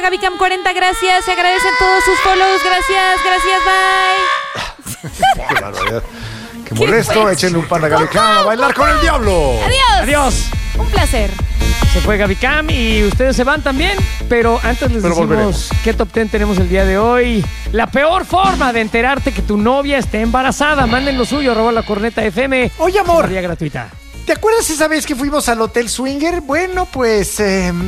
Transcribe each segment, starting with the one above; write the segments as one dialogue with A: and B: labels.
A: GabyCam40, gracias. Se agradecen todos sus follows. Gracias, bye.
B: Qué barbaridad. Qué molesto. Échenle un pan a GabyCam a bailar con el diablo.
A: Adiós. Un placer.
C: Se fue GabyCam y ustedes se van también. Pero antes les decimos
B: volveremos.
C: qué top 10 tenemos el día de hoy. La peor forma de enterarte que tu novia esté embarazada. Manden lo suyo, @lacorneta_FM.
D: Oye, amor.
C: Vía gratuita.
D: ¿Te acuerdas esa vez que fuimos al Hotel Swinger? Bueno, pues...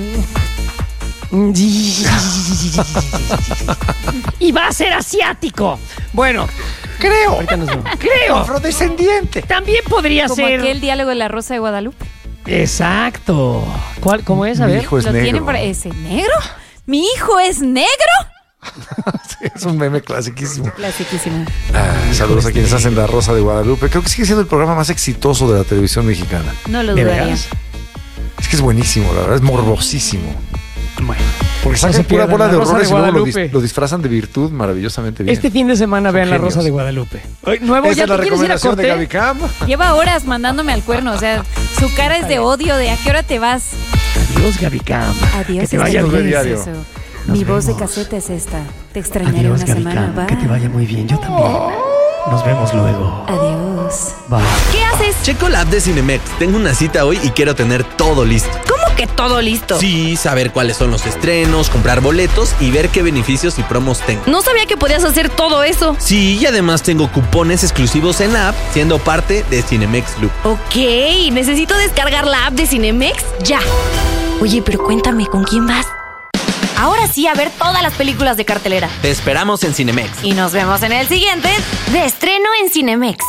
C: Y va a ser asiático. Bueno,
D: creo.
C: ahorita nos vemos.
D: Afrodescendiente.
C: También podría
A: Como
C: ser.
A: aquel diálogo de la Rosa de Guadalupe.
C: Exacto. ¿Cómo es? A
B: Mi
C: ver.
B: hijo es
A: ¿Lo
B: negro.
A: tienen para ese negro? ¿Mi hijo es negro?
B: Sí, es un meme clasiquísimo.
A: Clasiquísimo.
B: Saludos a quienes hacen La Rosa de Guadalupe. Creo que sigue siendo el programa más exitoso de la televisión mexicana.
A: No lo
C: ¿De
A: dudaría.
C: veras?
B: Es que es buenísimo, la verdad, es morbosísimo.
C: Bueno.
B: Porque
C: No
B: sacan
C: se
B: pura
C: pierdan
B: bola
C: La
B: de
C: Rosa
B: horrores
C: de
B: y luego
C: Guadalupe.
B: lo disfrazan de virtud maravillosamente bien.
C: Este fin de semana vean La
B: genios.
C: Rosa de Guadalupe. Oye, nuevo,
B: Esa
C: ¿ya
B: es la
C: te quieres ir a
B: recomendación de
C: corte?
B: GabyCam.
A: Lleva horas mandándome al cuerno. O sea, su cara es de odio. ¿De a qué hora te vas?
C: Adiós, GabyCam.
A: Adiós.
C: Que te vaya
B: Nos ve
C: bien.
B: diario.
A: Eso.
C: Nos
A: Mi voz de
C: vemos.
A: caseta es esta. Te extrañaré
C: Adiós,
A: una semana.
C: GabyCam.
A: Bye.
C: Que te vaya muy bien. Yo también. Nos vemos luego.
A: Adiós.
C: Bye.
E: ¿Qué haces?
F: Checo la app de Cinemex. Tengo una cita hoy y quiero tener todo listo.
E: ¿Cómo que todo listo?
F: Sí, saber cuáles son los estrenos, comprar boletos y ver qué beneficios y promos tengo.
E: No sabía que podías hacer todo eso.
F: Sí, y además tengo cupones exclusivos en la app, siendo parte de Cinemex Loop.
E: Ok, necesito descargar la app de Cinemex ya. Oye, pero cuéntame, ¿con quién vas? Ahora sí, a ver todas las películas de cartelera.
F: Te esperamos en Cinemex.
E: Y nos vemos en el siguiente de estreno en Cinemex.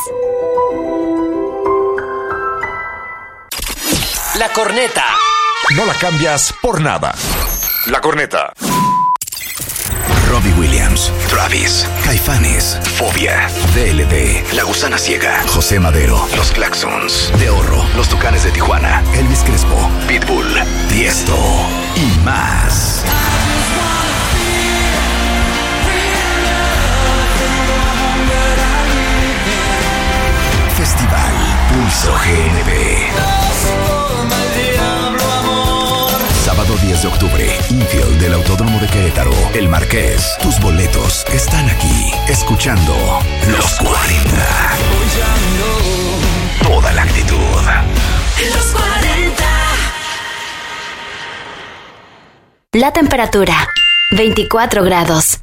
G: La Corneta.
H: No la cambias por nada. La Corneta.
I: Robbie Williams, Travis, Caifanes, Fobia, DLD, La Gusana Ciega, José Madero, Los Claxons, De Horro, Los Tucanes de Tijuana, Elvis Crespo, Pitbull, Tiesto y más. Festival Pulso GNB. Sábado 10 de octubre, Infield del Autódromo de Querétaro, El Marqués. Tus boletos están aquí, escuchando Los 40. Toda la actitud.
E: Los 40. La temperatura, 24 grados.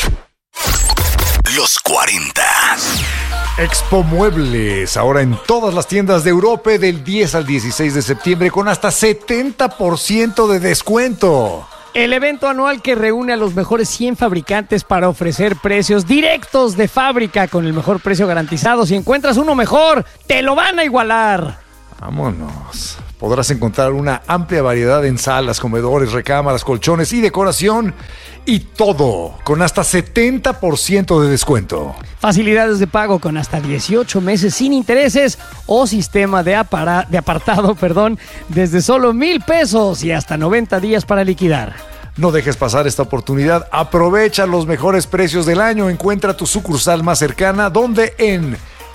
I: Los 40.
B: Expo Muebles, ahora en todas las tiendas de Europa del 10 al 16 de septiembre con hasta 70% de descuento.
C: El evento anual que reúne a los mejores 100 fabricantes para ofrecer precios directos de fábrica con el mejor precio garantizado. Si encuentras uno mejor, te lo van a igualar.
B: Vámonos. Podrás encontrar una amplia variedad en salas, comedores, recámaras, colchones y decoración. Y todo con hasta 70% de descuento.
C: Facilidades de pago con hasta 18 meses sin intereses o sistema de apartado, desde solo $1,000 y hasta 90 días para liquidar.
B: No dejes pasar esta oportunidad. Aprovecha los mejores precios del año. Encuentra tu sucursal más cercana, donde en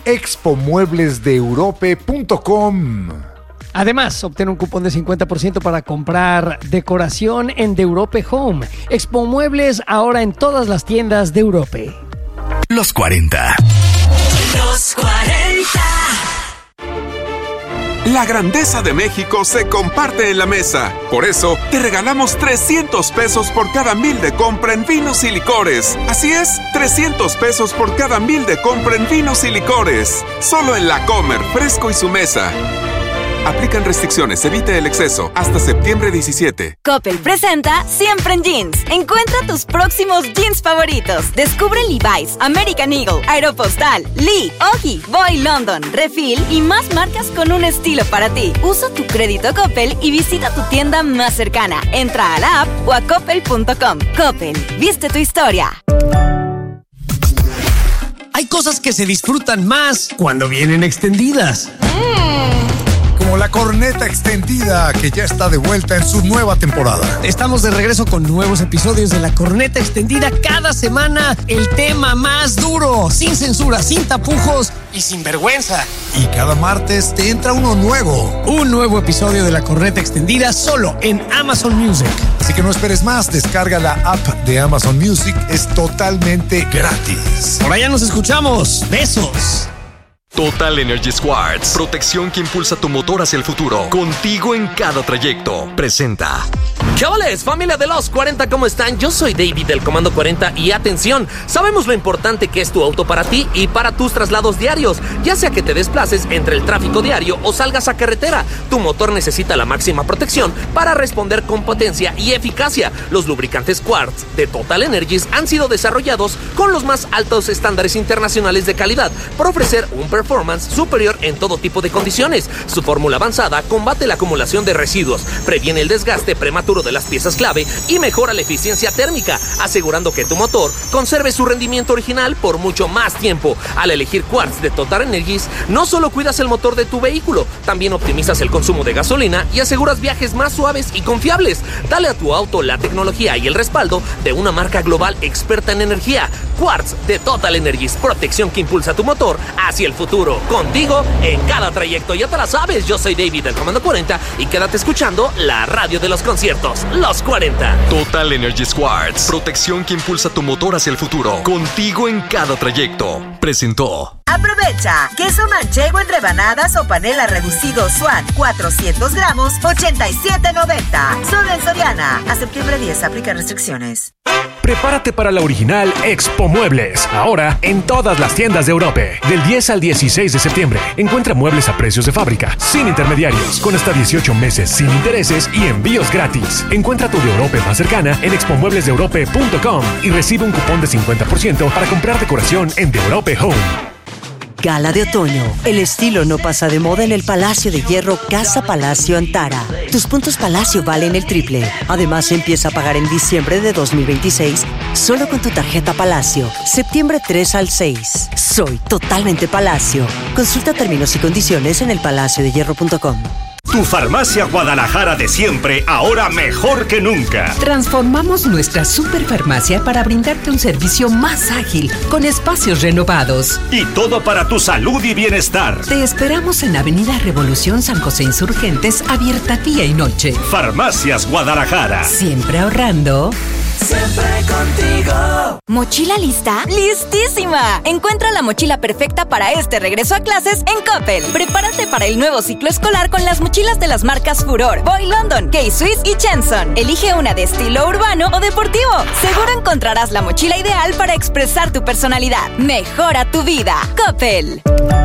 B: expomueblesdeeurope.com.
C: Además, obtén un cupón de 50% para comprar decoración en The Europe Home. Expo Muebles ahora en todas las tiendas de Europe.
I: Los 40.
G: Los 40.
H: La grandeza de México se comparte en la mesa. Por eso, te regalamos 300 pesos por cada 1,000 de compra en vinos y licores. Así es, 300 pesos por cada 1,000 de compra en vinos y licores. Solo en La Comer, Fresco y Su Mesa. Aplican restricciones, evite el exceso. Hasta septiembre 17.
J: Coppel presenta Siempre en Jeans. Encuentra tus próximos jeans favoritos. Descubre Levi's, American Eagle, Aeropostal, Lee, Ogi, Boy London, Refill y más marcas con un estilo para ti. Usa tu crédito Coppel y visita tu tienda más cercana. Entra a la app o a coppel.com. Coppel, viste tu historia.
K: Hay cosas que se disfrutan más cuando vienen extendidas.
B: Como la corneta extendida, que ya está de vuelta en su nueva temporada.
K: Estamos de regreso con nuevos episodios de La Corneta Extendida. Cada semana el tema más duro, sin censura, sin tapujos y sin vergüenza.
B: Y cada martes te entra uno nuevo.
K: Un nuevo episodio de La Corneta Extendida solo en Amazon Music.
B: Así que no esperes más, descarga la app de Amazon Music, es totalmente gratis.
K: Por allá nos escuchamos. Besos.
L: Total Energies Quartz. Protección que impulsa tu motor hacia el futuro. Contigo en cada trayecto. Presenta.
M: ¿Qué oles, familia de los 40? ¿Cómo están? Yo soy David del Comando 40 y atención, sabemos lo importante que es tu auto para ti y para tus traslados diarios, ya sea que te desplaces entre el tráfico diario o salgas a carretera. Tu motor necesita la máxima protección para responder con potencia y eficacia. Los lubricantes Quartz de Total Energies han sido desarrollados con los más altos estándares internacionales de calidad para ofrecer un performance superior en todo tipo de condiciones. Su fórmula avanzada combate la acumulación de residuos, previene el desgaste prematuro de las piezas clave y mejora la eficiencia térmica, asegurando que tu motor conserve su rendimiento original por mucho más tiempo. Al elegir Quartz de Total Energies, no solo cuidas el motor de tu vehículo, también optimizas el consumo de gasolina y aseguras viajes más suaves y confiables. Dale a tu auto la tecnología y el respaldo de una marca global experta en energía. Quartz de Total Energies, protección que impulsa tu motor hacia el futuro. Contigo en cada trayecto. Ya te la sabes, yo soy David del Comando 40 y quédate escuchando la radio de los conciertos, Los 40.
L: Total Energies Quartz. Protección que impulsa tu motor hacia el futuro. Contigo en cada trayecto. Presentó.
N: Aprovecha. Queso manchego en rebanadas o panela reducido Swan 400 gramos, 87.90. Solo en Soriana. A septiembre 10 aplica restricciones.
O: Prepárate para la original Expo Muebles, ahora en todas las tiendas de Europe. Del 10 al 16 de septiembre, encuentra muebles a precios de fábrica, sin intermediarios, con hasta 18 meses sin intereses y envíos gratis. Encuentra tu de Europe más cercana en expomueblesdeeurope.com y recibe un cupón de 50% para comprar decoración en The Europe Home.
P: Gala de otoño. El estilo no pasa de moda en el Palacio de Hierro Casa Palacio Antara. Tus puntos Palacio valen el triple. Además, empieza a pagar en diciembre de 2026 solo con tu tarjeta Palacio. Septiembre 3 al 6. Soy totalmente Palacio. Consulta términos y condiciones en elpalaciodehierro.com.
Q: Tu farmacia Guadalajara de siempre, ahora mejor que nunca.
R: Transformamos nuestra superfarmacia para brindarte un servicio más ágil, con espacios renovados.
Q: Y todo para tu salud y bienestar.
R: Te esperamos en Avenida Revolución San José Insurgentes, abierta día y noche.
Q: Farmacias Guadalajara.
R: Siempre ahorrando.
G: Siempre contigo.
J: ¿Mochila lista? ¡Listísima! Encuentra la mochila perfecta para este regreso a clases en Coppel. Prepárate para el nuevo ciclo escolar con las mochilas de las marcas Furor, Boy London, K-Swiss y Chenson. Elige una de estilo urbano o deportivo. Seguro encontrarás la mochila ideal para expresar tu personalidad. Mejora tu vida. Coppel.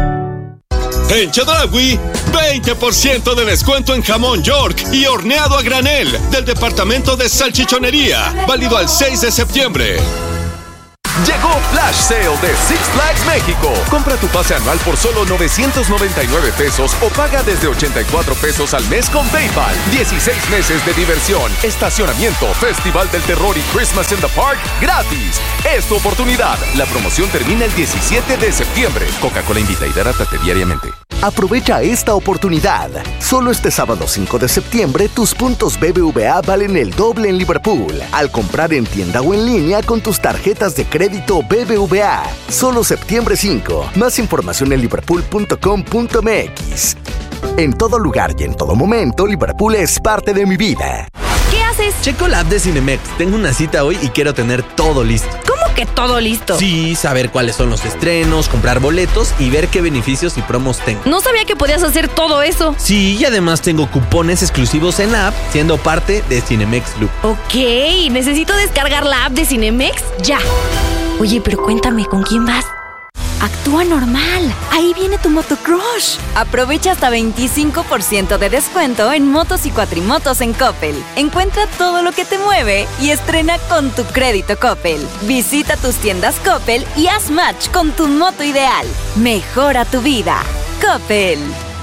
S: En Chedraui, 20% de descuento en jamón York y horneado a granel del departamento de salchichonería. Válido al 6 de septiembre.
T: Llegó Flash Sale de Six Flags México. Compra tu pase anual por solo 999 pesos o paga desde 84 pesos al mes con PayPal. 16 meses de diversión, estacionamiento, Festival del Terror y Christmas in the Park gratis. Es tu oportunidad. La promoción termina el 17 de septiembre. Coca-Cola invita y hidrátate diariamente.
U: Aprovecha esta oportunidad. Solo este sábado 5 de septiembre, tus puntos BBVA valen el doble en Liverpool. Al comprar en tienda o en línea con tus tarjetas de crédito BBVA. Solo septiembre 5. Más información en liverpool.com.mx. En todo lugar y en todo momento, Liverpool es parte de mi vida.
E: ¿Qué haces?
F: Checo la app de Cinemex. Tengo una cita hoy y quiero tener todo listo.
E: ¿Cómo que todo listo?
F: Sí, saber cuáles son los estrenos, comprar boletos y ver qué beneficios y promos tengo.
E: No sabía que podías hacer todo eso.
F: Sí, y además tengo cupones exclusivos en la app, siendo parte de Cinemex Loop.
E: Ok, necesito descargar la app de Cinemex ya. Oye, pero cuéntame, ¿con quién vas? Actúa normal. Ahí viene tu motocrush.
J: Aprovecha hasta 25% de descuento en motos y cuatrimotos en Coppel. Encuentra todo lo que te mueve y estrena con tu crédito Coppel. Visita tus tiendas Coppel y haz match con tu moto ideal. Mejora tu vida. Coppel.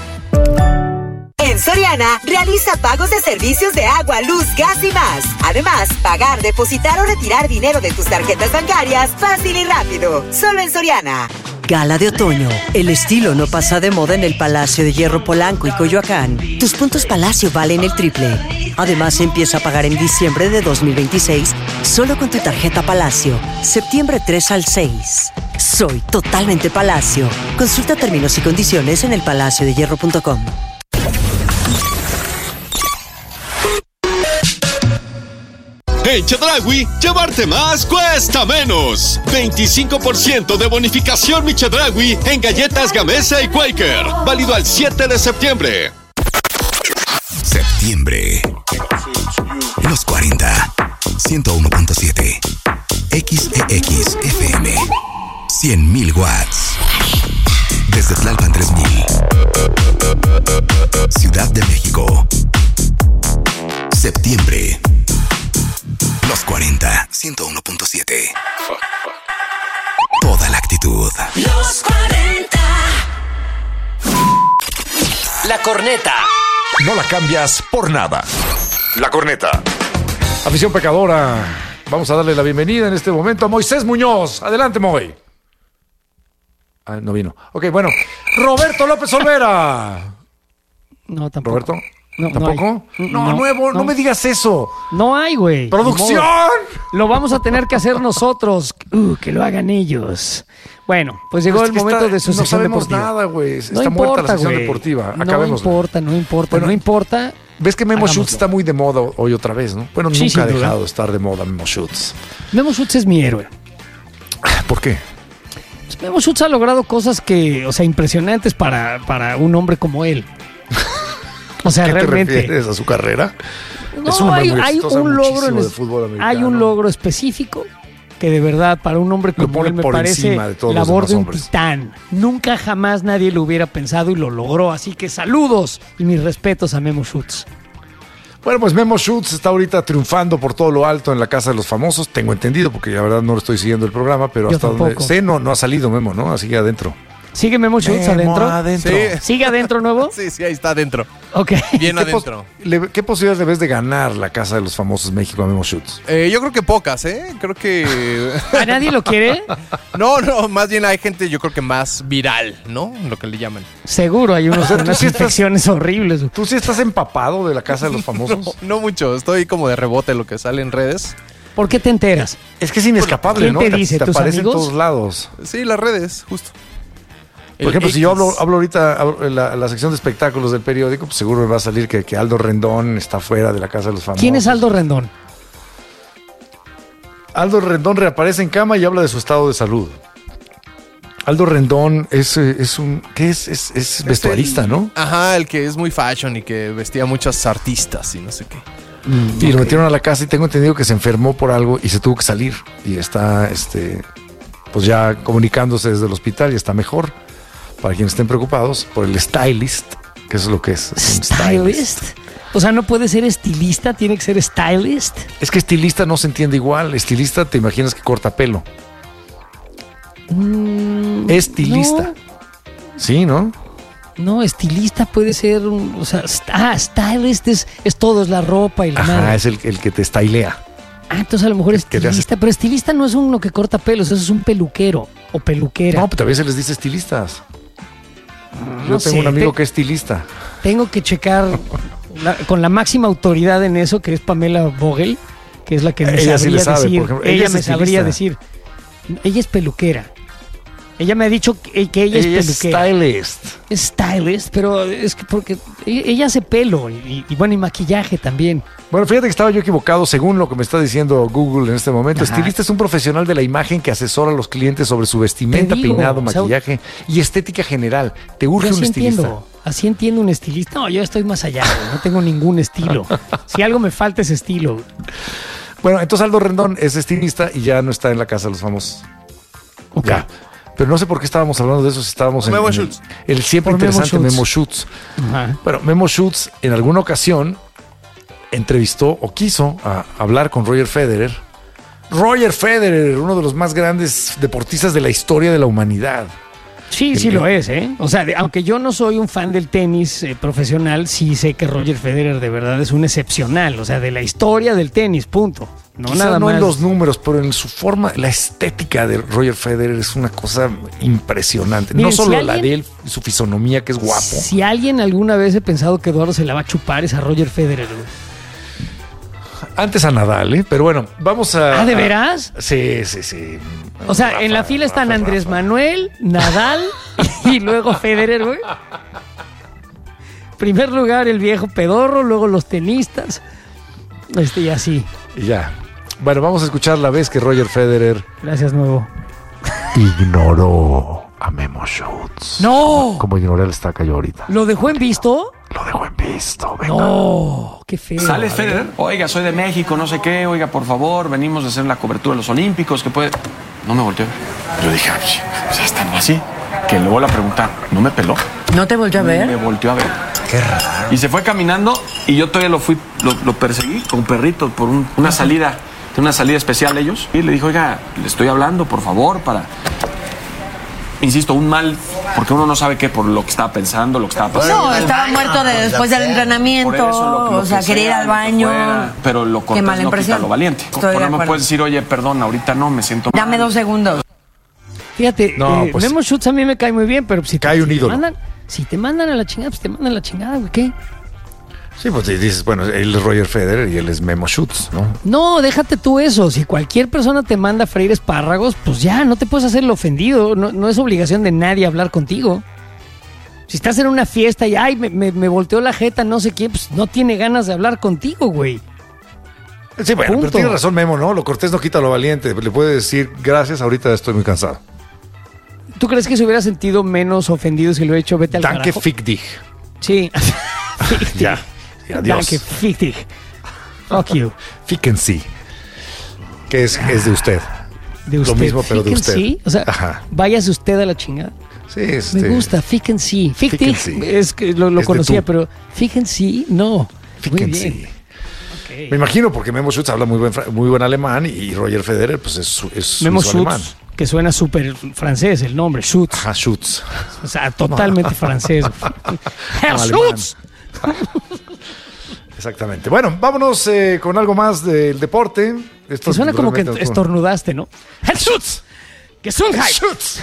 N: En Soriana, realiza pagos de servicios de agua, luz, gas y más. Además, pagar, depositar o retirar dinero de tus tarjetas bancarias fácil y rápido. Solo en Soriana.
P: Gala de otoño. El estilo no pasa de moda en el Palacio de Hierro Polanco y Coyoacán. Tus puntos Palacio valen el triple. Además, empieza a pagar en diciembre de 2026 solo con tu tarjeta Palacio. Septiembre 3 al 6. Soy totalmente Palacio. Consulta términos y condiciones en elpalaciodehierro.com.
S: En Chedraui, llevarte más cuesta menos. 25% de bonificación Mi Chedraui en galletas Gamesa y Quaker. Válido al 7 de septiembre.
I: Septiembre. Los 40. 101.7. XEX FM. 100.000 watts. Desde Tlalpan 3000. Ciudad de México. Septiembre. Los 40. 101.7. Toda la actitud.
G: Los 40.
K: La corneta.
B: No la cambias por nada. La corneta. Afición pecadora. Vamos a darle la bienvenida en este momento a Moisés Muñoz. Adelante, Moy. Ah, no vino. Ok, bueno. Roberto López Olvera.
C: No, tampoco.
B: ¿Roberto?
C: No,
B: ¿Tampoco?
C: no,
B: nuevo. No me digas eso.
C: No hay, güey.
B: ¡Producción!
C: Lo vamos a tener que hacer nosotros. Que lo hagan ellos. Bueno, pues llegó el momento de su sección deportiva.
B: No sabemos nada, güey.
C: No
B: Está muerta la
C: importa,
B: sección
C: güey.
B: deportiva.
C: No
B: Acabémosla.
C: No importa.
B: ¿Ves que Memo
C: Hagámoslo.
B: Schutz está muy de moda hoy otra vez, no? Bueno,
C: Sí,
B: nunca ha
C: sin duda.
B: dejado de estar de moda Memo Schutz.
C: Memo Schutz es mi héroe.
B: ¿Por qué?
C: Pues Memo Schutz ha logrado cosas que, o sea, impresionantes para un hombre como él. O sea,
B: ¿Qué
C: realmente.
B: te refieres a su carrera?
C: No,
B: Es un hombre muy
C: hay
B: exitoso,
C: un logro
B: muchísimo
C: en
B: de fútbol americano.
C: hay un logro específico que de verdad para un hombre
B: Lo
C: como
B: pone
C: él me
B: por
C: parece
B: encima de todos los
C: labor
B: demás
C: de un
B: hombres.
C: titán. Nunca jamás nadie lo hubiera pensado y lo logró. Así que saludos y mis respetos a Memo Schutz.
B: Bueno, pues Memo Schutz está ahorita triunfando por todo lo alto en la Casa de los Famosos. Tengo entendido, porque la verdad no lo estoy siguiendo el programa, pero
C: Yo
B: hasta donde
C: tampoco.
B: sé no ha salido Memo, ¿no? Así que adentro.
C: ¿Sigue Memo Schutz adentro?
F: Sí.
C: ¿Sigue adentro nuevo?
F: Sí, ahí está adentro.
C: Ok.
F: Bien
B: ¿Qué
F: adentro.
B: ¿Qué posibilidades le ves de ganar la Casa de los Famosos México a Memo Schutz?
F: Yo creo que pocas, ¿eh? Creo que...
C: ¿A nadie lo quiere?
F: No, más bien hay gente, yo creo que más viral, ¿no? Lo que le llaman.
C: Seguro, hay unas
B: tú sí
C: infecciones horribles.
B: ¿Tú sí estás empapado de la Casa de los Famosos?
F: No mucho, estoy como de rebote lo que sale en redes.
C: ¿Por qué te enteras?
B: Es que es inescapable,
C: ¿Quién
B: ¿no?
C: te dice?
B: Te
C: ¿Tus
B: aparece en
C: amigos?
B: todos lados.
F: Sí, las redes, justo.
B: Por ejemplo, si yo hablo ahorita en la sección de espectáculos del periódico, pues seguro me va a salir que Aldo Rendón está fuera de la Casa de los Famosos.
C: ¿Quién es Aldo Rendón?
B: Aldo Rendón reaparece en cama y habla de su estado de salud. Aldo Rendón es un... ¿Qué es? Es vestuarista, ¿no?
F: Ajá, el que es muy fashion y que vestía a muchos artistas y no sé qué.
B: Y lo metieron a la casa y tengo entendido que se enfermó por algo y se tuvo que salir. Y está, pues ya comunicándose desde el hospital y está mejor. Para quienes estén preocupados por el stylist, que eso es lo que es. Un
C: ¿Stylist? O sea, no puede ser estilista, tiene que ser stylist.
B: Es que estilista no se entiende igual. Estilista te imaginas que corta pelo. Estilista.
C: No.
B: Sí, ¿no?
C: No, estilista puede ser o sea, stylist es todo, es la ropa y la
B: Ajá,
C: madre.
B: es el que te stylea.
C: Entonces a lo mejor
B: que te hace-
C: estilista, pero estilista no es uno que corta pelos, eso es un peluquero o peluquera.
B: No, pero a veces les dice estilistas. Yo
C: No
B: tengo
C: sé,
B: un amigo que es estilista.
C: Tengo que checar con la máxima autoridad en eso, que es Pamela Vogel, que es la que me
B: Ella sí
C: sabría
B: le sabe,
C: decir.
B: por ejemplo.
C: Ella
B: Ella es
C: me sabría
B: estilista.
C: decir. Ella es peluquera. Ella me ha dicho que ella es
B: Ella es
C: peluquera.
B: stylist.
C: Es stylist, pero es que porque ella hace pelo y bueno, y maquillaje también.
B: Bueno, fíjate que estaba yo equivocado según lo que me está diciendo Google en este momento.
C: Ajá.
B: Estilista es un profesional de la imagen que asesora a los clientes sobre su vestimenta,
C: Te digo,
B: peinado,
C: o sea,
B: maquillaje y estética general. Te urge
C: Yo
B: un
C: así
B: estilista.
C: entiendo, así entiendo un estilista. No, yo estoy más allá, güey, no tengo ningún estilo. Si algo me falta es estilo.
B: Bueno, entonces Aldo Rendón es estilista y ya no está en la Casa de los Famosos.
C: Ok.
B: Ya. Pero no sé por qué estábamos hablando de eso si estábamos
F: Memo
B: en
F: Schutz.
B: el siempre
C: Por Memo
B: interesante
C: Schutz.
B: Memo Schutz.
C: Ajá.
B: Bueno, Memo Schutz en alguna ocasión entrevistó o quiso hablar con Roger Federer. Roger Federer, uno de los más grandes deportistas de la historia de la humanidad.
C: Sí, sí lo es, ¿eh? O sea, aunque yo no soy un fan del tenis profesional, sí sé que Roger Federer de verdad es un excepcional. O sea, de la historia del tenis, punto. No
B: Quizá
C: nada
B: no
C: más.
B: en los números, pero en su forma, la estética de Roger Federer es una cosa impresionante.
C: Miren,
B: no solo
C: si
B: la
C: alguien-
B: de él, su fisonomía que es guapo.
C: Si alguien alguna vez he pensado que Eduardo se la va a chupar es a Roger Federer. Güey.
B: Antes a Nadal, ¿eh? Pero bueno, vamos a...
C: ¿Ah, de veras?
B: Sí, sí, sí.
C: O sea, en la fila están Andrés Manuel, Nadal y luego Federer, güey. Primer lugar el viejo pedorro, luego los tenistas. Y así.
B: Y ya. Bueno, vamos a escuchar la vez que Roger Federer
C: Gracias, nuevo.
B: ignoró a Memo Schutz.
C: ¡No!
B: Como ignoré el estaca yo ahorita.
C: ¿Lo dejó en visto?
B: Lo dejó en visto, venga.
C: No, qué feo.
D: Sale Federer, oiga, soy de México, no sé qué, oiga, por favor, venimos a hacer la cobertura de los Olímpicos, que puede... No me volteó. Yo dije, ya están así. Que luego la pregunta, ¿no me peló?
V: ¿No te volvió a ver?
D: Me volteó a ver.
V: Qué raro.
D: Y se fue caminando y yo todavía lo perseguí con perrito por una salida, de una salida especial ellos. Y le dijo, oiga, le estoy hablando, por favor, para... Insisto, un mal, porque uno no sabe qué, por lo que estaba pensando, lo que estaba pasando.
V: No, estaba muerto después del entrenamiento,
D: Por eso, lo
V: o sea,
D: que
V: quería ir
D: sea,
V: al
D: lo que
V: baño.
D: fuera, pero lo
V: Qué
D: cortés
V: mala
D: no quita
V: impresión.
D: lo valiente.
V: Estoy de
D: No me
V: acuerdo.
D: puedes decir, oye, perdón, ahorita no, me siento mal.
V: Dame 2 segundos.
C: Fíjate,
B: No, pues-
C: Memo Schutz a mí me cae muy bien, pero si
B: Cae un ídolo.
C: Si te mandan a la chingada, pues te mandan a la chingada, güey, ¿qué?
B: Sí, pues dices, bueno, él es Roger Federer y él es Memo Schutz, ¿no?
C: No, déjate tú eso. Si cualquier persona te manda a freír espárragos, pues ya, no te puedes hacer el ofendido. No es obligación de nadie hablar contigo. Si estás en una fiesta y, ay, me volteó la jeta, no sé quién, pues no tiene ganas de hablar contigo, güey.
B: Sí, bueno,
C: Punto.
B: pero tiene razón Memo, ¿no? Lo cortés no quita lo valiente. Le puede decir, gracias, ahorita estoy muy cansado.
C: ¿Tú crees que se hubiera sentido menos ofendido si lo he hecho? Vete al
B: Danke,
C: carajo.
B: fick dich.
C: Sí. Fick dich.
B: Ya, adiós.
C: Danke, fick dich. Fuck you.
B: Ficken sí. Que es de usted.
C: De usted.
B: Lo mismo, pero de
C: Ficken
B: usted.
C: sí. O sea,
B: Ajá.
C: váyase usted a la chingada.
B: Sí,
C: Me gusta, ficken sí. Fick dich
B: sí.
C: es que lo
B: Es de
C: conocía,
B: tú.
C: pero ficken sí, no.
B: Ficken
C: Muy bien.
B: sí. Me imagino porque Memo Schutz habla muy buen alemán y Roger Federer pues es
C: Memo
B: suizo alemán.
C: Schutz, que suena súper francés el nombre, Schutz.
B: Ajá, Schutz.
C: O sea, totalmente francés. Herr
B: Alemán.
C: Schutz.
B: Exactamente. Bueno, vámonos con algo más del deporte. Esto
C: Que suena como que
B: realmente-
C: estornudaste, ¿no? Herr Schutz. Gesundheit.
B: Schutz.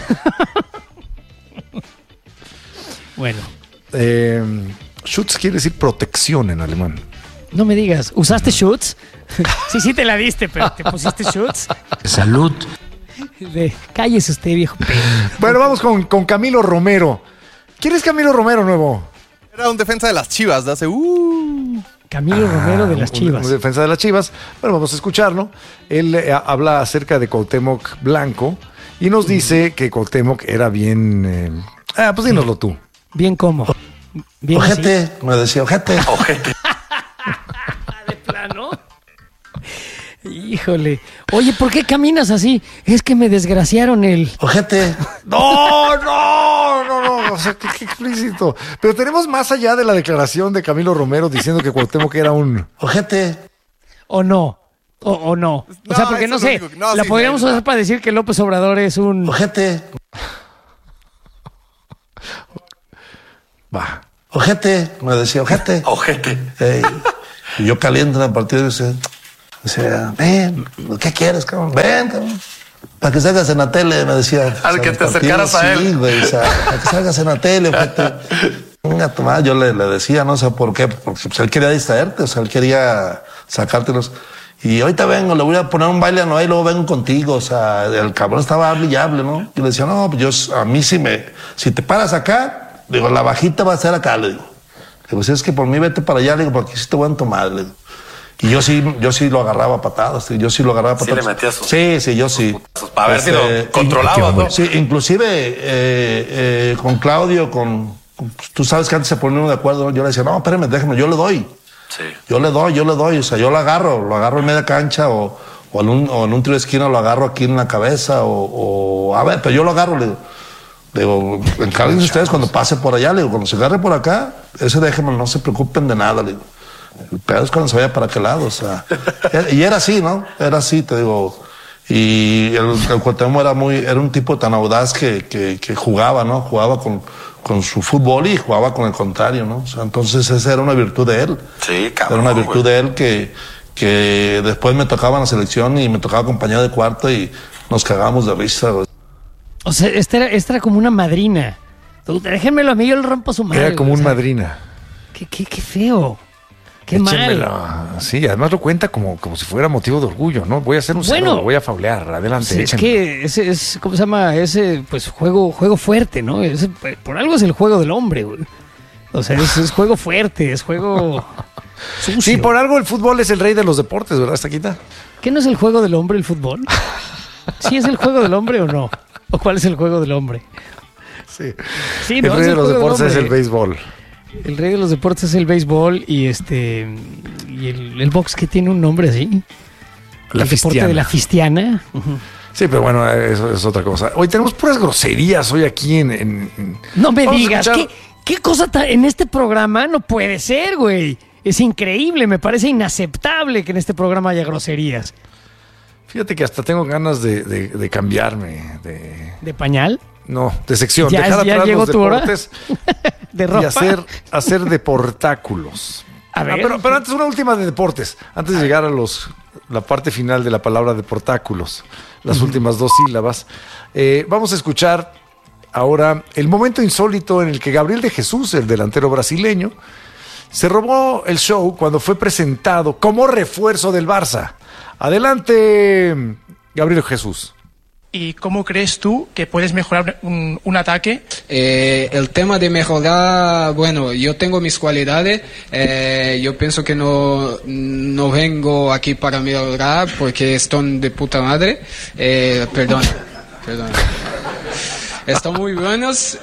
C: Bueno,
B: Schutz quiere decir protección en alemán.
C: no me digas, ¿usaste Schutz? Sí te la diste, pero te pusiste Schutz.
B: Salud.
C: Cállese usted, viejo.
B: Bueno, vamos con Camilo Romero. ¿Quién es Camilo Romero nuevo?
W: Era un defensa de las Chivas de hace...
C: Camilo Romero de las Chivas.
B: Un defensa de las Chivas. Bueno, vamos a escucharlo. Él habla acerca de Cuauhtémoc Blanco y nos dice que Cuauhtémoc era bien... pues dínoslo tú.
C: Bien cómo. Bien
X: Ojete, me decía, ojete.
B: Ojete.
C: De plano. Híjole. Oye, ¿por qué caminas así? Es que me desgraciaron el...
X: Ojete.
B: No. O sea, qué explícito. Pero tenemos más allá de la declaración de Camilo Romero diciendo que Cuauhtémoc era un...
X: Ojete.
C: ¿O no? ¿O no? O sea, porque no
W: eso
C: sé.
W: es lo único. No,
C: la
W: sí,
C: podríamos
W: no.
C: usar para decir que López Obrador es un...
X: Ojete.
B: Va.
X: Ojete, me decía, ojete.
B: Ojete.
X: Y yo caliente en el partido y decía, ven, ¿qué quieres, cabrón? Ven, cabrón. Para que salgas en la tele, me decía.
W: Al que te acercaras a él.
X: Sí, güey, o sea, para que salgas en la tele, ojete. Venga, Tomás, yo le decía, no sé por qué, porque pues, él quería distraerte, o sea, él quería sacártelos. Y ahorita vengo, le voy a poner un baile a Noé y luego vengo contigo. O sea, el cabrón estaba hable y hable, ¿no? Y le decía, no, pues yo, a mí si te paras acá, digo, la bajita va a ser acá, le digo. Pues es que por mí vete para allá, le digo, porque sí te voy a tomar, le digo. Y yo sí lo agarraba a patadas, yo sí lo agarraba a patadas.
W: Sí le metías sus-
X: Sí, yo sí.
W: Para ver si lo controlabas, ¿no?
X: Sí, inclusive con Claudio, tú sabes que antes se ponían de acuerdo, ¿no? Yo le decía, no, espérame, déjame, yo le doy.
W: Sí.
X: Yo le doy, o sea, yo lo agarro en media cancha o en un tiro de esquina lo agarro aquí en la cabeza a ver, pero yo lo agarro, le digo, encárguense ustedes cuando pase por allá, le digo, cuando se agarre por acá, ese déjenme, no se preocupen de nada, le digo. El pedo es cuando se vaya para aquel lado, o sea. Y era así, ¿no? Era así, te digo. Y el Cuauhtémoc era un tipo tan audaz que jugaba, ¿no? Jugaba con su fútbol y jugaba con el contrario, ¿no? O sea, entonces esa era una virtud de él.
W: Sí, cabrón.
X: Era una virtud de él que después me tocaba en la selección y me tocaba acompañar de cuarto y nos cagábamos de risa, güey.
C: O sea, esta era como una madrina. Tú, déjenmelo a mí, yo le rompo su madre.
B: Era como
C: güey,
B: un
C: o sea,
B: madrina.
C: Qué feo. Qué
B: Échenmelo.
C: mal.
B: Sí, además lo cuenta como si fuera motivo de orgullo, ¿no? Voy a hacer un
C: Bueno.
B: cero, lo voy a faulear, adelante,
C: Sí, es
B: échenmelo.
C: que ese es, ¿cómo se llama? Ese, pues, juego fuerte, ¿no? Por algo es el juego del hombre, güey. O sea, es juego fuerte, es juego sucio.
B: Sí, por algo el fútbol es el rey de los deportes, ¿verdad, Estaquita?
C: ¿Qué no es el juego del hombre el fútbol? ¿Sí es el juego del hombre o no? ¿O cuál es el juego del hombre?
B: Sí,
C: Sí,
B: el
C: no,
B: rey
C: es
B: de los
C: juego del
B: deportes es
C: hombre.
B: el béisbol.
C: El rey de los deportes es el béisbol y y el box que tiene un nombre así.
B: La
C: el deporte
B: fistiana.
C: de la fistiana.
B: Sí, pero bueno, eso es otra cosa. Hoy tenemos puras groserías hoy aquí en...
C: No me
B: Vamos a
C: digas,
B: escuchar-
C: ¿qué cosa en este programa no puede ser, güey? Es increíble, me parece inaceptable que en este programa haya groserías.
B: Fíjate que hasta tengo ganas de cambiarme.
C: ¿De pañal?
B: No, de sección.
C: ¿Ya
B: Dejar atrás
C: llegó
B: los
C: tu hora?
B: deportes
C: ¿De
B: y
C: ropa?
B: hacer deportáculos.
C: A ver.
B: Pero antes una última de deportes. Antes de llegar a la parte final de la palabra deportáculos. Las últimas dos sílabas. Vamos a escuchar ahora el momento insólito en el que Gabriel de Jesús, el delantero brasileño, se robó el show cuando fue presentado como refuerzo del Barça. Adelante, Gabriel Jesús.
A: ¿Y cómo crees tú que puedes mejorar un ataque?
H: El tema de mejorar, bueno, yo tengo mis cualidades, yo pienso que no vengo aquí para mejorar porque están de puta madre, perdón. Están muy buenos,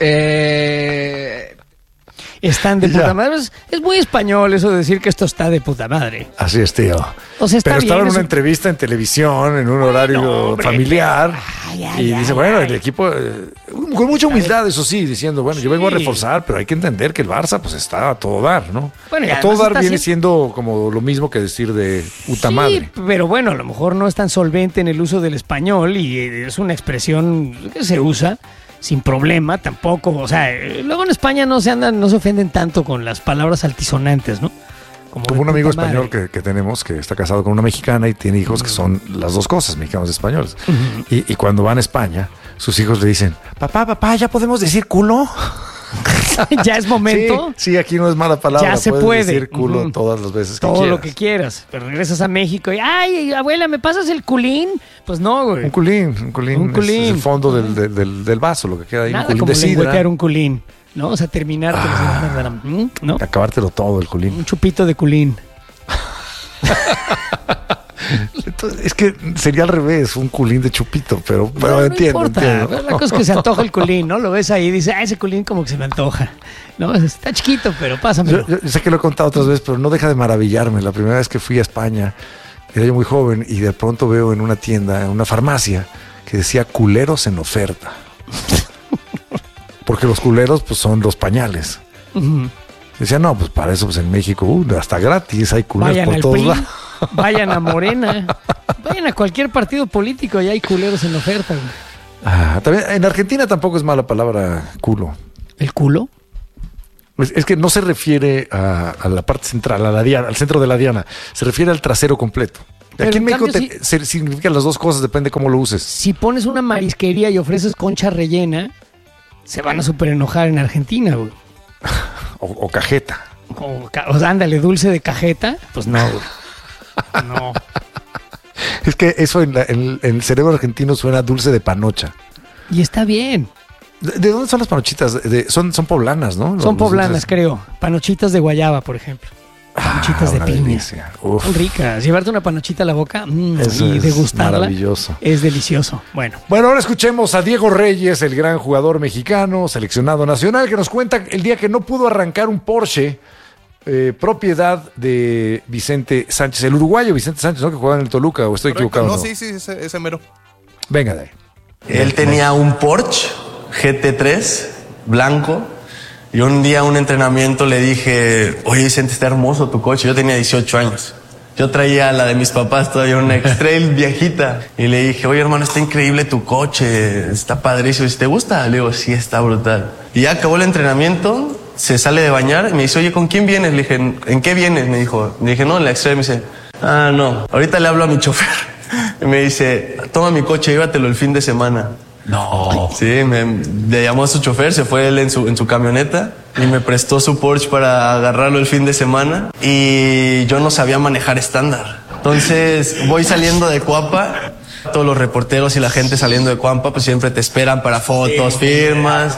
C: Están de puta madre. Es muy español eso de decir que esto está de puta madre.
B: Así es, tío.
C: O sea, está
B: pero estaba
C: bien,
B: en una
C: es un-
B: entrevista en televisión, en un horario
C: hombre,
B: familiar. Y dice, bueno,
C: ay.
B: el equipo, con mucha humildad, eso sí, diciendo, bueno, yo vengo a
C: Sí.
B: reforzar, pero hay que entender que el Barça pues está a todo dar, ¿no?
C: Bueno, y
B: a todo
C: además
B: dar
C: está
B: viene siendo como lo mismo que decir de puta madre.
C: Sí, pero bueno, a lo mejor no es tan solvente en el uso del español y es una expresión que se usa sin problema tampoco. O sea, luego en España no se ofenden tanto con las palabras altisonantes, ¿no?
B: Como
C: de
B: un amigo
C: puta madre.
B: español que tenemos, que está casado con una mexicana y tiene hijos que son las dos cosas, mexicanos y españoles. Y cuando van a España, sus hijos le dicen, papá, ¿ya podemos decir culo?
C: Ya es momento.
B: Sí, aquí no es mala palabra.
C: Ya se
B: puedes
C: puede.
B: decir culo
C: Ujú.
B: todas las veces que
C: Todo
B: quieras.
C: lo que quieras. Pero regresas a México y, ay, abuela, ¿me pasas el culín? Pues no, güey.
B: Un culín. Es el fondo del vaso, lo que queda ahí.
C: Nada
B: un culín
C: como
B: de sidra.
C: lengüetear un culín, ¿no? O sea, terminar ¿no?
B: Acabártelo todo, el culín.
C: Un chupito de culín.
B: Es que sería al revés, un culín de chupito, pero
C: No
B: entiendo.
C: importa. La cosa es que se antoja el culín, ¿no? Lo ves ahí y dices, ese culín como que se me antoja. No, está chiquito, pero pásamelo.
B: Yo sé que lo he contado otras veces, pero no deja de maravillarme. La primera vez que fui a España, era yo muy joven y de pronto veo en una tienda, en una farmacia, que decía culeros en oferta. Porque los culeros pues son los pañales.
C: Ujú.
B: Decía, no, pues para eso pues en México hasta gratis hay culeros
C: Vayan
B: por
C: al
B: todos
C: PRI,
B: lados.
C: vayan a Morena, vayan a cualquier partido político y hay culeros en oferta, güey.
B: También en Argentina tampoco es mala palabra culo.
C: ¿El culo?
B: Es que no se refiere a la parte central, a la diana, al centro de la diana. Se refiere al trasero completo.
C: Pero
B: Aquí en
C: en
B: México
C: cambio,
B: significan las dos cosas, depende cómo lo uses.
C: Si pones una marisquería y ofreces concha rellena, se van a súper enojar en Argentina, güey.
B: O cajeta.
C: O sea, ándale, dulce de cajeta. Pues no, güey. No.
B: Es que eso en el cerebro argentino suena dulce de panocha.
C: Y está bien.
B: ¿De dónde son las panochitas? Son poblanas, ¿no?
C: Son
B: Los
C: poblanas,
B: dulces.
C: creo. Panochitas de guayaba, por ejemplo. Panochitas de
B: una
C: piña.
B: delicia. Uf.
C: Son ricas. Llevarte una panochita a la boca
B: Eso
C: y
B: es
C: degustarla
B: maravilloso.
C: es delicioso. Bueno,
B: Ahora escuchemos a Diego Reyes, el gran jugador mexicano, seleccionado nacional, que nos cuenta el día que no pudo arrancar un Porsche, propiedad de Vicente Sánchez, el uruguayo Vicente Sánchez, ¿no? Que jugaba en el Toluca, o estoy equivocado.
W: No,
B: ¿no?
W: sí, ese mero.
B: Venga de ahí.
L: Él tenía un Porsche GT3 blanco y un día en un entrenamiento le dije, oye Vicente, está hermoso tu coche. Yo tenía 18 años. Yo traía la de mis papás todavía, una X-Trail viejita. Y le dije, oye hermano, está increíble tu coche, está padrísimo. ¿Te gusta? Le digo, sí, está brutal. Y ya acabó el entrenamiento, se sale de bañar y me dice, oye, ¿con quién vienes? Le dije, ¿en qué vienes? Me dijo. Le dije, no, en la X-Trail. Me dice, no, ahorita le hablo a mi chofer. Y me dice, toma mi coche, llévatelo el fin de semana. No. Sí, le llamó a su chofer, se fue él en su camioneta y me prestó su Porsche para agarrarlo el fin de semana y yo no sabía manejar estándar. Entonces voy saliendo de Cuapa Todos los reporteros y la gente saliendo de Cuampa pues siempre te esperan para fotos, firmas.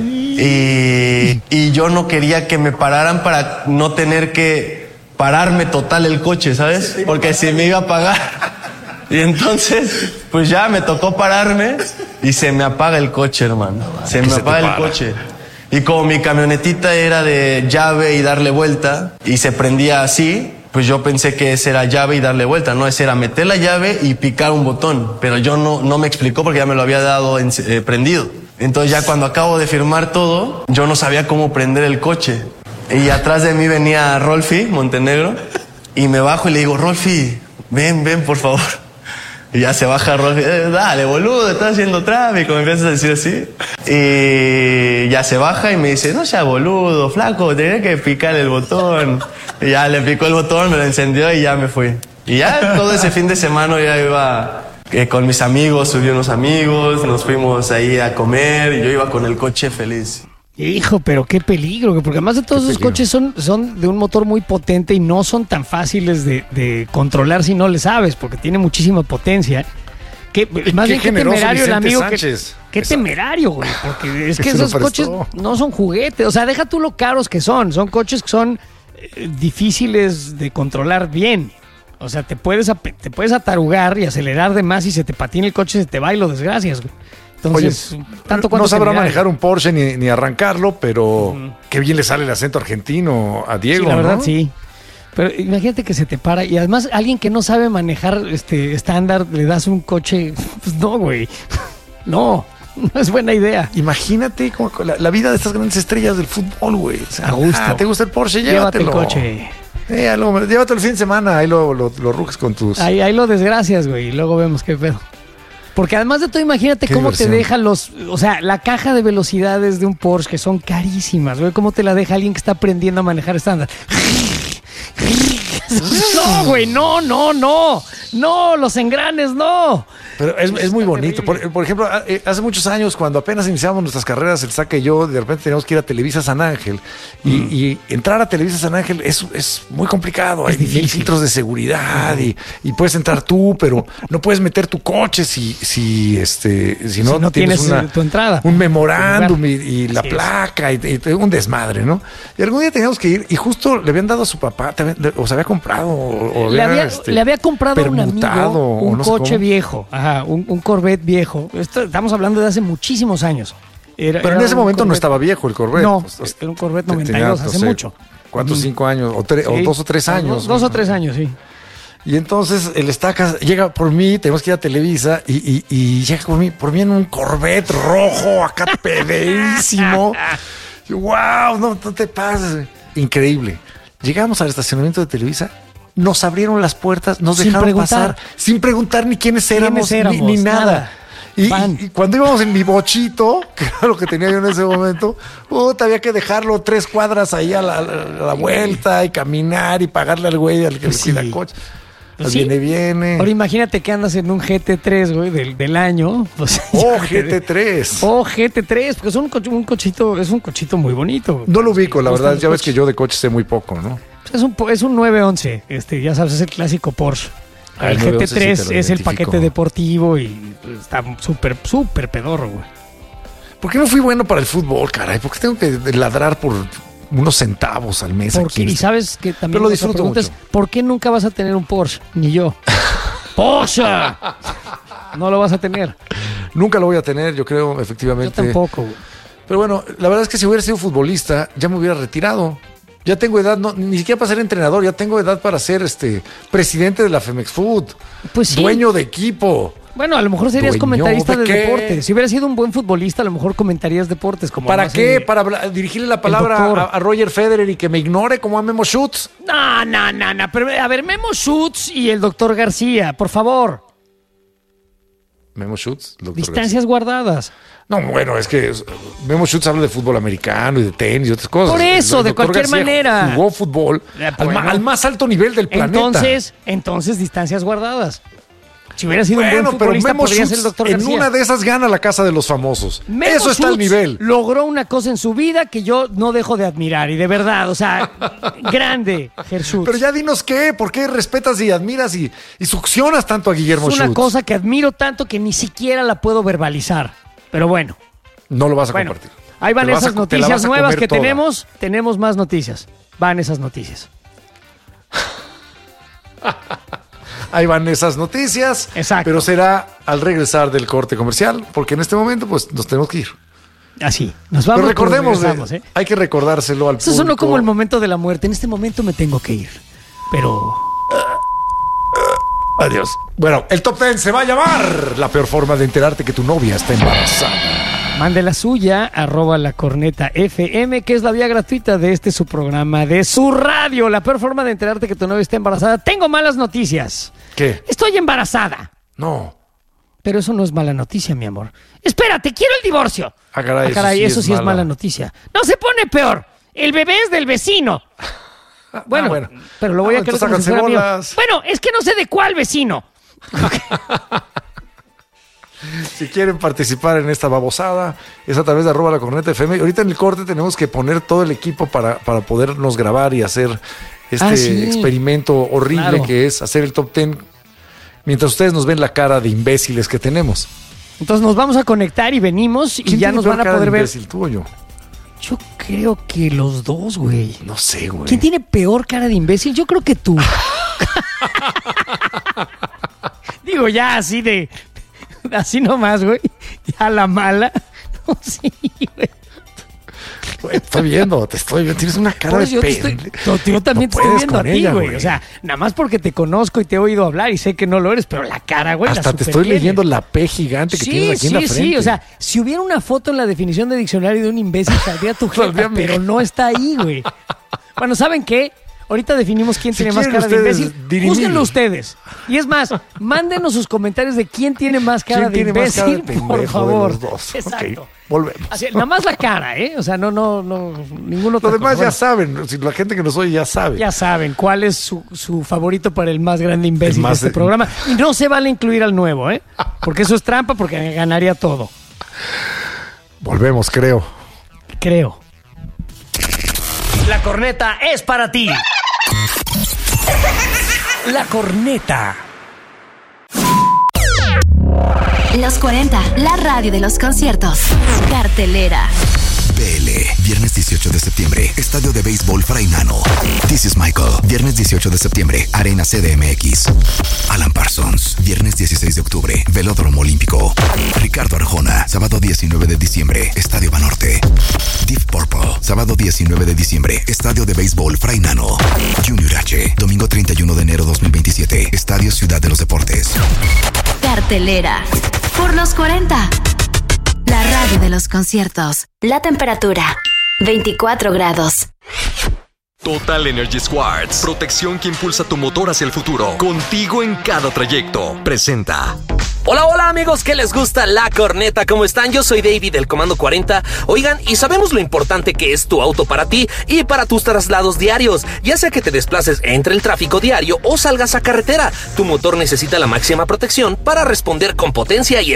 L: Y yo no quería que me pararan para no tener que pararme total el coche, ¿sabes? Porque si me iba a pagar. Y entonces, pues ya me tocó pararme y se me apaga el coche, hermano. Se me apaga el coche. Y como mi camionetita era de llave y darle vuelta y se prendía así, pues yo pensé que ese era llave y darle vuelta, no, ese era meter la llave y picar un botón, pero yo no me explicó porque ya me lo había dado prendido. Entonces ya cuando acabo de firmar todo, yo no sabía cómo prender el coche. Y atrás de mí venía Rolfi Montenegro y me bajo y le digo, Rolfi, ven, por favor. Y ya se baja Rolfi, dale, boludo, estás haciendo tráfico, me empiezas a decir así. Y ya se baja y me dice, no seas boludo, flaco, tenés que picar el botón. Y ya le picó el botón, me lo encendió y ya me fui. Y ya todo ese fin de semana ya iba con mis amigos, subí unos amigos, nos fuimos ahí a comer y yo iba con el coche feliz.
C: Hijo, pero qué peligro, porque además de todos esos coches son de un motor muy potente y no son tan fáciles de controlar si no le sabes, porque tiene muchísima potencia. Más bien qué temerario el amigo. Qué temerario, güey, porque es que esos coches no son juguetes. O sea, deja tú lo caros que son coches que son difíciles de controlar bien. O sea, te puedes atarugar y acelerar de más y se te patina el coche, se te va y lo desgracias, güey. Entonces,
B: oye, no sabrá manejar un Porsche ni arrancarlo, pero qué bien le sale el acento argentino a Diego,
C: sí, la verdad,
B: ¿no?
C: sí. Pero imagínate que se te para y además alguien que no sabe manejar estándar, le das un coche, pues no, güey. No es buena idea.
B: Imagínate como la vida de estas grandes estrellas del fútbol, güey. O sea, a gusto. ¿Te gusta el Porsche?
C: Llévate
B: Llévatelo.
C: el coche.
B: Llévatelo el fin de semana, ahí lo ruges con tus...
C: Ahí lo desgracias, güey, y luego vemos qué pedo. Porque además de todo, imagínate cómo te deja o sea, la caja de velocidades de un Porsche, que son carísimas, güey, cómo te la deja alguien que está aprendiendo a manejar estándar. No, güey, no, los engranes, no.
B: Pero es muy bonito. Por ejemplo, hace muchos años, cuando apenas iniciamos nuestras carreras, el Saca y yo, de repente teníamos que ir a Televisa San Ángel. Y entrar a Televisa San Ángel es muy complicado. Hay filtros de seguridad y puedes entrar tú, pero no puedes meter tu coche si no tienes
C: tu entrada.
B: Un memorándum y la placa y un desmadre, ¿no? Y algún día teníamos que ir y justo le habían dado a su papá, o se había comprado,
C: le había comprado a un amigo un
B: no
C: coche viejo. Ajá, un Corvette viejo. Estamos hablando de hace muchísimos años.
B: Pero en ese momento no estaba viejo el Corvette.
C: No, era un Corvette 92, hace mucho.
B: 4 o 5 años, o 2 o 3 años.
C: 2 o 3 años, sí.
B: Y entonces el Estaca llega por mí, tenemos que ir a Televisa, y llega por mí en un Corvette rojo, acá pedísimo. ¡Wow! No te pases. Increíble. Llegamos al estacionamiento de Televisa, nos abrieron las puertas, nos dejaron pasar sin preguntar ni quiénes éramos ni nada. Y cuando íbamos en mi bochito, que era lo que tenía yo en ese momento, había que dejarlo 3 cuadras ahí a la vuelta y caminar y pagarle al güey al que le cuida el coche. Viene.
C: Ahora imagínate que andas en un GT3, güey, del año. Pues,
B: GT3.
C: GT3, porque es un cochito muy bonito.
B: No lo ubico, la verdad. Ya ves que yo de coches sé muy poco, ¿no?
C: Es un 911, ya sabes, es el clásico Porsche. El GT3 sí es el paquete deportivo y está súper pedorro, güey.
B: ¿Por qué no fui bueno para el fútbol, caray? ¿Por qué tengo que ladrar por unos centavos al mes aquí?
C: Y sabes que también
B: pero lo disfruto mucho.
C: ¿Por qué nunca vas a tener un Porsche? Ni yo. ¡Porsche! No lo vas a tener.
B: Nunca lo voy a tener, yo creo, efectivamente.
C: Yo tampoco, güey.
B: Pero bueno, la verdad es que si hubiera sido futbolista, ya me hubiera retirado. Ya tengo edad, ni siquiera para ser entrenador, ya tengo edad para ser presidente de la Femex Food.
C: Pues sí.
B: Dueño de equipo.
C: Bueno, a lo mejor serías comentarista de deportes. Si hubieras sido un buen futbolista, a lo mejor comentarías deportes.
B: ¿Para qué? ¿Para dirigirle la palabra a Roger Federer y que me ignore como a Memo Schutz?
C: No. Pero, a ver, Memo Schutz y el doctor García, por favor.
B: Memo Schutz, doctor
C: Distancias
B: García.
C: Guardadas.
B: No, bueno, es que Memo Schutz habla de fútbol americano y de tenis y otras cosas.
C: Por eso, de cualquier
B: García
C: manera.
B: Jugó fútbol al más alto nivel del planeta.
C: Entonces, distancias guardadas. Si hubiera sido un buen futbolista,
B: Memo
C: podría
B: Schutz,
C: ser el Dr.
B: en
C: García.
B: una de esas gana la Casa de los Famosos.
C: Memo
B: Eso está al
C: Schutz
B: nivel.
C: logró una cosa en su vida que yo no dejo de admirar. Y de verdad, o sea, grande, Gershutz.
B: Pero ya dinos qué, ¿por qué respetas y admiras y succionas tanto a Guillermo
C: Es una
B: Schutz?
C: cosa que admiro tanto que ni siquiera la puedo verbalizar. Pero bueno.
B: No lo vas a compartir.
C: Ahí van
B: Te la vas
C: esas
B: a- te la
C: noticias
B: vas a
C: nuevas
B: comer
C: que
B: toda.
C: tenemos. Tenemos más noticias. Van esas noticias.
B: Ahí van esas noticias.
C: Exacto.
B: Pero será al regresar del corte comercial, porque en este momento pues nos tenemos que ir.
C: Así. Nos vamos.
B: Pero recordemos,
C: pero regresamos,
B: hay que recordárselo al
C: Eso
B: público.
C: sonó como el momento de la muerte. En este momento me tengo que ir. Pero...
B: Adiós. Bueno, el Top 10 se va a llamar La peor forma de enterarte que tu novia está embarazada.
C: Mande la suya, @lacornetafm, que es la vía gratuita de su programa, de su radio. La peor forma de enterarte que tu novia está embarazada. Tengo malas noticias.
B: ¿Qué?
C: Estoy embarazada.
B: No.
C: Pero eso no es mala noticia, mi amor. Espérate, quiero el divorcio.
B: Ah, caray,
C: eso sí es mala noticia. No se pone peor. El bebé es del vecino. Bueno, pero lo voy a querer como si fuera mío. Bueno, es que no sé de cuál vecino.
B: Si quieren participar en esta babosada, es a través de @lacornetafm. Ahorita en el corte tenemos que poner todo el equipo para podernos grabar y hacer este experimento horrible que es hacer el Top 10 mientras ustedes nos ven la cara de imbéciles que tenemos.
C: Entonces nos vamos a conectar y venimos y ya nos van a poder ver.
B: Imbécil, tú o yo?
C: Yo creo que los dos, güey.
B: No sé, güey.
C: ¿Quién tiene peor cara de imbécil? Yo creo que tú. Digo, ya así de... Así nomás, güey. Ya la mala. No, sí, güey.
B: Te estoy viendo. Tienes una cara
C: Por
B: de
C: eso yo
B: pendejo.
C: yo también te estoy
B: puedes
C: viendo a
B: con
C: ti,
B: ella,
C: güey. O sea, nada más porque te conozco y te he oído hablar y sé que no lo eres, pero la cara, güey,
B: Hasta te estoy leyendo la P gigante que tienes aquí en la frente.
C: Sí, o sea, si hubiera una foto en la definición de diccionario de un imbécil, saldría tu jefa, pero no está ahí, güey. Bueno, ¿saben qué? Ahorita definimos quién tiene más cara de imbécil. Júzguenlo ustedes. Y es más, mándenos sus comentarios de quién tiene más cara de imbécil, por favor.
B: Los dos.
C: Exacto.
B: Okay, volvemos.
C: Así, nada más la cara, ¿eh? O sea, no, ninguno otro.
B: Lo demás
C: cosa.
B: ya saben. Si la gente que nos oye ya sabe.
C: Ya saben cuál es su favorito para el más grande imbécil de este programa. Y no se vale incluir al nuevo, ¿eh? Porque eso es trampa, porque ganaría todo.
B: Volvemos, creo.
K: La corneta es para ti. La corneta.
E: Los 40, la radio de los conciertos. Cartelera.
I: BL, viernes 18 de septiembre, Estadio de Béisbol Fray Nano. This is Michael, viernes 18 de septiembre, Arena CDMX. Alan Parsons, viernes 16 de octubre, Velódromo Olímpico. Ricardo Arjona, sábado 19 de diciembre, Estadio Banorte. Deep Purple, sábado 19 de diciembre, Estadio de Béisbol Fray Nano. Junior H, domingo 31 de enero 2027, Estadio Ciudad de los Deportes.
E: Cartelera. Por los 40. La radio de los conciertos. La temperatura, 24 grados.
T: Total Energy Quartz. Protección que impulsa tu motor hacia el futuro. Contigo en cada trayecto. Presenta.
M: Hola amigos, ¿qué les gusta La Corneta? ¿Cómo están? Yo soy David del Comando 40. Oigan, y sabemos lo importante que es tu auto para ti y para tus traslados diarios. Ya sea que te desplaces entre el tráfico diario o salgas a carretera, tu motor necesita la máxima protección para responder con potencia y